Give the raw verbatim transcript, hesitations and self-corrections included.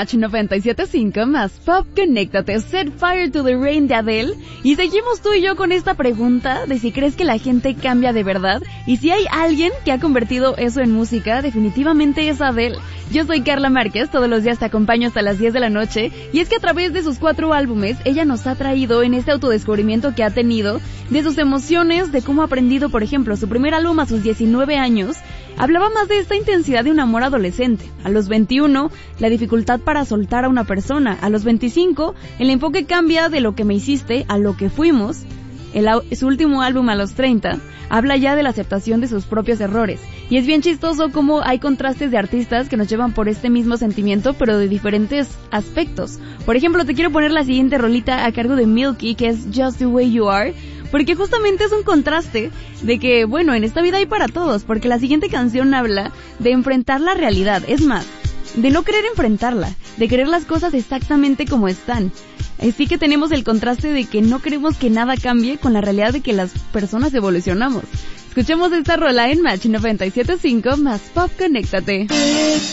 Match noventa y siete punto cinco más Pop, conéctate, Set Fire to the Rain de Adele. Y seguimos tú y yo con esta pregunta de si crees que la gente cambia de verdad. Y si hay alguien que ha convertido eso en música, definitivamente es Adele. Yo soy Carla Márquez, todos los días te acompaño hasta las diez de la noche. Y es que a través de sus cuatro álbumes, ella nos ha traído en este autodescubrimiento que ha tenido, de sus emociones, de cómo ha aprendido, por ejemplo, su primer álbum a sus diecinueve años. Hablaba más de esta intensidad de un amor adolescente. A los veintiuno, la dificultad para soltar a una persona. A los veinticinco, el enfoque cambia de lo que me hiciste a lo que fuimos. El, su último álbum, a los treinta, habla ya de la aceptación de sus propios errores. Y es bien chistoso cómo hay contrastes de artistas que nos llevan por este mismo sentimiento, pero de diferentes aspectos. Por ejemplo, te quiero poner la siguiente rolita a cargo de Milky, que es Just the Way You Are, porque justamente es un contraste de que, bueno, en esta vida hay para todos, porque la siguiente canción habla de enfrentar la realidad, es más, de no querer enfrentarla, de querer las cosas exactamente como están. Así que tenemos el contraste de que no queremos que nada cambie con la realidad de que las personas evolucionamos. Escuchemos esta rola en Match noventa y siete punto cinco más Pop, conéctate.